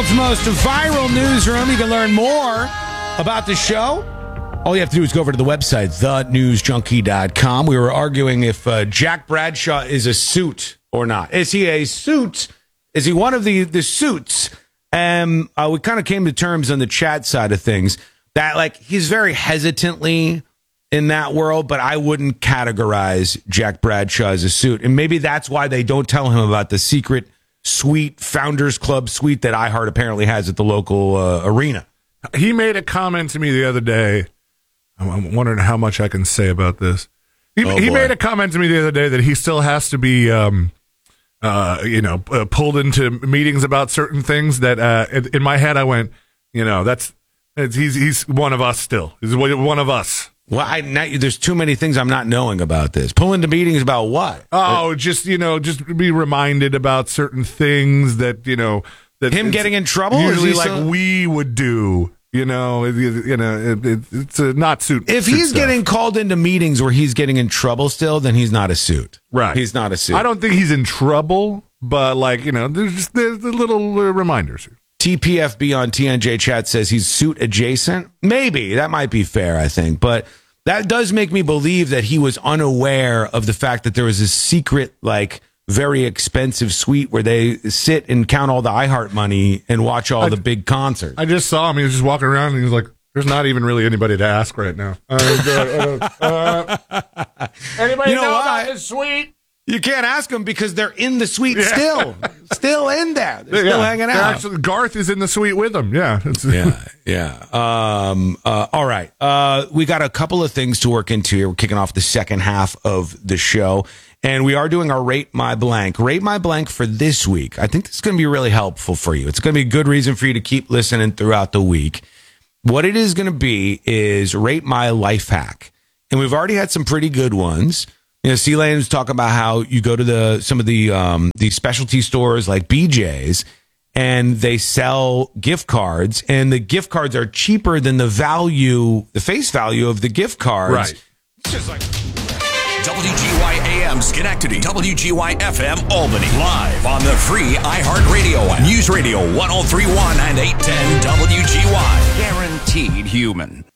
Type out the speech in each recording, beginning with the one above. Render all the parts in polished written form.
world's most viral newsroom. You can learn more about the show. All you have to do is go over to the website, thenewsjunkie.com. We were arguing if Jack Bradshaw is a suit or not. Is he a suit? Is he one of the suits? We kind of came to terms on the chat side of things that, like, he's very hesitantly in that world, but I wouldn't categorize Jack Bradshaw as a suit. And maybe that's why they don't tell him about the secret suite, Founders Club suite that iHeart apparently has at the local arena. He made a comment to me the other day. I'm wondering how much I can say about this. He made a comment to me the other day that he still has to be, pulled into meetings about certain things. That in my head, I went, he's one of us still. He's one of us. Well, there's too many things I'm not knowing about this. Pull into meetings about what? Oh, just be reminded about certain things that that him getting in trouble. Usually, like we would do. It's a not suit. If he's getting called into meetings where he's getting in trouble still, then he's not a suit. Right. He's not a suit. I don't think he's in trouble, but there's the little reminders. TPFB on TNJ chat says he's suit adjacent. Maybe that might be fair, I think, but that does make me believe that he was unaware of the fact that there was a secret, very expensive suite where they sit and count all the iHeart money and watch all the big concerts. I just saw him. He was just walking around and he was like, there's not even really anybody to ask right now. Anybody know about this suite? You can't ask them because they're in the suite still in there. They're still hanging out. Actually, Garth is in the suite with them. Yeah. All right. We got a couple of things to work into here. We're kicking off the second half of the show. And we are doing our Rate My Blank. Rate My Blank for this week. I think this is going to be really helpful for you. It's going to be a good reason for you to keep listening throughout the week. What it is going to be is Rate My Life Hack. And we've already had some pretty good ones. C-Lane was talking about how you go to some of the specialty stores like BJ's and they sell gift cards, and the gift cards are cheaper than the face value of the gift cards. Right. It's just like... WGY AM Schenectady, WGY FM Albany, live on the free iHeartRadio app. News Radio 103.1 and 810 WGY. Guaranteed human.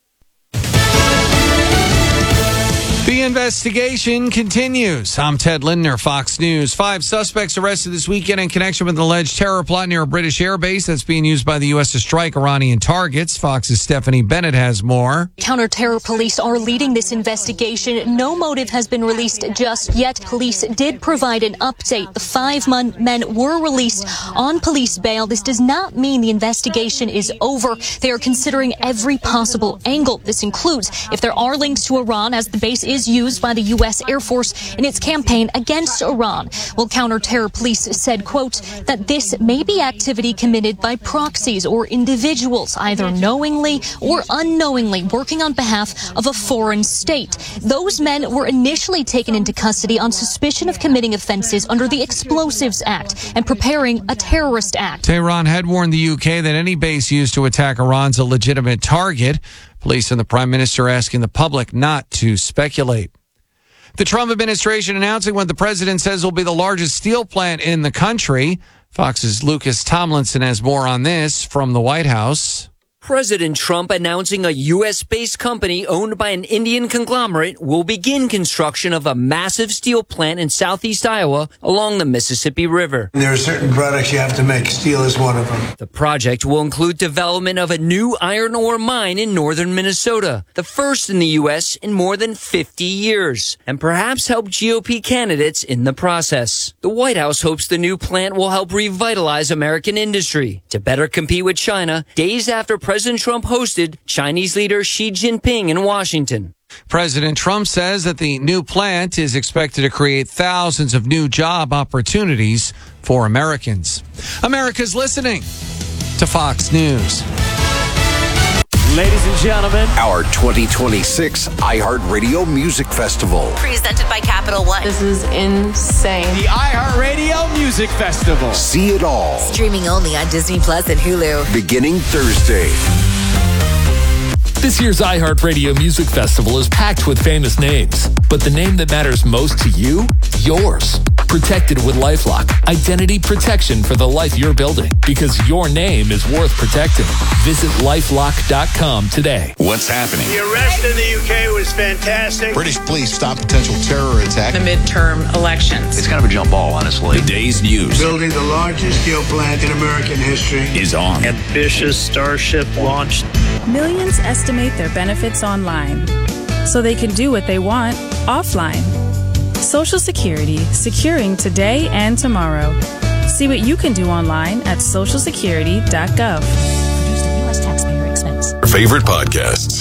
The investigation continues. I'm Ted Lindner, Fox News. 5 suspects arrested this weekend in connection with an alleged terror plot near a British airbase that's being used by the U.S. to strike Iranian targets. Fox's Stephanie Bennett has more. Counter-terror police are leading this investigation. No motive has been released just yet. Police did provide an update. The 5 men were released on police bail. This does not mean the investigation is over. They are considering every possible angle. This includes if there are links to Iran, as the base is used by the U.S. Air Force in its campaign against Iran. Well, counter-terror police said, quote, that this may be activity committed by proxies or individuals, either knowingly or unknowingly working on behalf of a foreign state. Those men were initially taken into custody on suspicion of committing offenses under the Explosives Act and preparing a terrorist act. Tehran had warned the UK that any base used to attack Iran's a legitimate target. Police and the Prime Minister asking the public not to speculate. The Trump administration announcing what the president says will be the largest steel plant in the country. Fox's Lucas Tomlinson has more on this from the White House. President Trump announcing a U.S.-based company owned by an Indian conglomerate will begin construction of a massive steel plant in southeast Iowa along the Mississippi River. There are certain products you have to make. Steel is one of them. The project will include development of a new iron ore mine in northern Minnesota, the first in the U.S. in more than 50 years, and perhaps help GOP candidates in the process. The White House hopes the new plant will help revitalize American industry to better compete with China days after President Trump hosted Chinese leader Xi Jinping in Washington. President Trump says that the new plant is expected to create thousands of new job opportunities for Americans. America's listening to Fox News. Ladies and gentlemen, our 2026 iHeartRadio Music Festival. Presented by Capital One. This is insane. The iHeartRadio Music Festival. See it all. Streaming only on Disney Plus and Hulu. Beginning Thursday. This year's iHeartRadio Music Festival is packed with famous names, but the name that matters most to you, yours. Protected with LifeLock. Identity protection for the life you're building. Because your name is worth protecting. Visit LifeLock.com today. What's happening? The arrest in the UK was fantastic. British police stop potential terror attack. The midterm elections. It's kind of a jump ball, honestly. Today's news. Building the largest steel plant in American history is on. Ambitious Starship launched. Millions estimate their benefits online, so they can do what they want offline. Social Security, securing today and tomorrow. See what you can do online at socialsecurity.gov. Produced at U.S. taxpayer expense. Your favorite podcasts.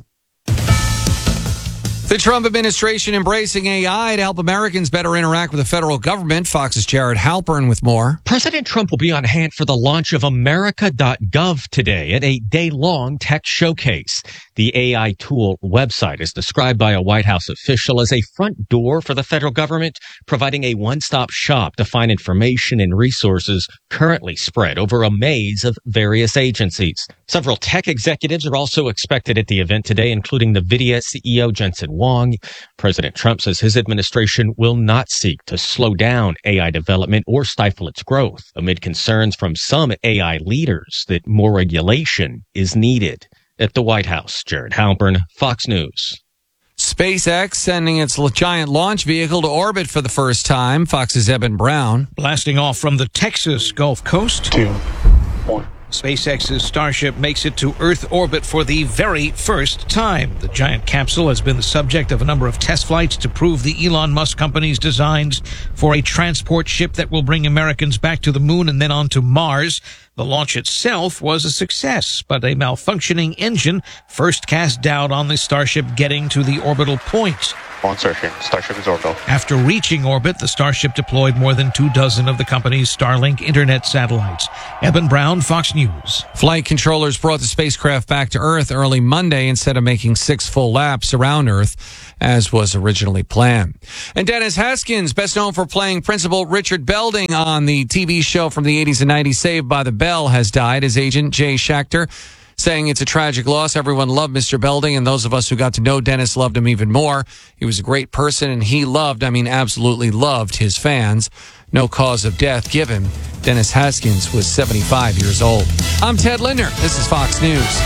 The Trump administration embracing AI to help Americans better interact with the federal government. Fox's Jared Halpern with more. President Trump will be on hand for the launch of America.gov today at a day-long tech showcase. The AI tool website is described by a White House official as a front door for the federal government, providing a one-stop shop to find information and resources currently spread over a maze of various agencies. Several tech executives are also expected at the event today, including NVIDIA CEO Jensen Huang. President Trump says his administration will not seek to slow down AI development or stifle its growth, amid concerns from some AI leaders that more regulation is needed. At the White House, Jared Halpern, Fox News. SpaceX sending its giant launch vehicle to orbit for the first time. Fox's Eben Brown. Blasting off from the Texas Gulf Coast. 2, 1. SpaceX's Starship makes it to Earth orbit for the very first time. The giant capsule has been the subject of a number of test flights to prove the Elon Musk company's designs for a transport ship that will bring Americans back to the moon and then on to Mars. The launch itself was a success, but a malfunctioning engine first cast doubt on the Starship getting to the orbital point. On searching. Starship is orbital. After reaching orbit, the Starship deployed more than 24 of the company's Starlink internet satellites. Eben Brown, Fox News. Flight controllers brought the spacecraft back to Earth early Monday instead of making 6 full laps around Earth, as was originally planned. And Dennis Haskins, best known for playing Principal Richard Belding on the TV show from the 80s and 90s, Saved by the Bell, has died. His agent, Jay Schachter, saying it's a tragic loss. Everyone loved Mr. Belding, and those of us who got to know Dennis loved him even more. He was a great person, and he loved, absolutely loved his fans. No cause of death given. Dennis Haskins was 75 years old. I'm Ted Linder. This is Fox News.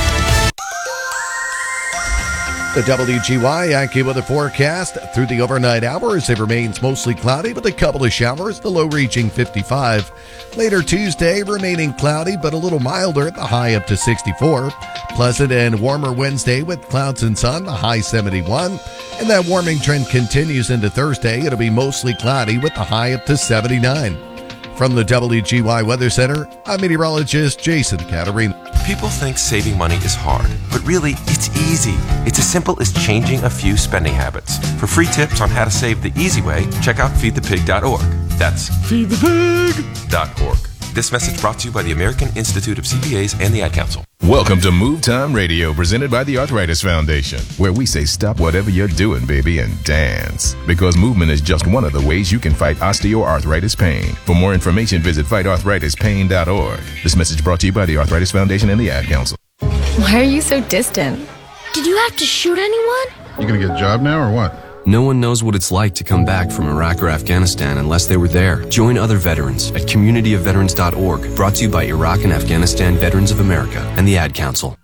The WGY Yankee weather forecast through the overnight hours. It remains mostly cloudy with a couple of showers, the low reaching 55. Later Tuesday, remaining cloudy but a little milder, the high up to 64. Pleasant and warmer Wednesday with clouds and sun, the high 71. And that warming trend continues into Thursday. It'll be mostly cloudy with the high up to 79. From the WGY Weather Center, I'm meteorologist Jason Caterina. People think saving money is hard, but really, it's easy. It's as simple as changing a few spending habits. For free tips on how to save the easy way, check out feedthepig.org. That's feedthepig.org. This message brought to you by the American Institute of CPAs and the Ad Council. Welcome to Move Time Radio, presented by the Arthritis Foundation, where we say stop whatever you're doing, baby, and dance. Because movement is just one of the ways you can fight osteoarthritis pain. For more information, visit fightarthritispain.org. This message brought to you by the Arthritis Foundation and the Ad Council. Why are you so distant? Did you have to shoot anyone? You gonna get a job now or what? No one knows what it's like to come back from Iraq or Afghanistan unless they were there. Join other veterans at communityofveterans.org. Brought to you by Iraq and Afghanistan Veterans of America and the Ad Council.